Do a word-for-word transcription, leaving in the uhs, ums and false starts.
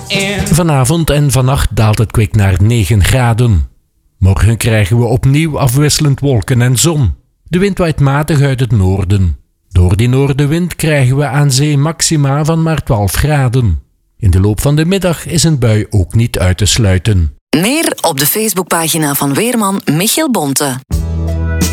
Vanavond en vannacht daalt het kwik naar negen graden. Morgen krijgen we opnieuw afwisselend wolken en zon. De wind waait matig uit het noorden. Door die noordenwind krijgen we aan zee maxima van maar twaalf graden. In de loop van de middag is een bui ook niet uit te sluiten. Meer op de Facebookpagina van weerman Michiel Bonte.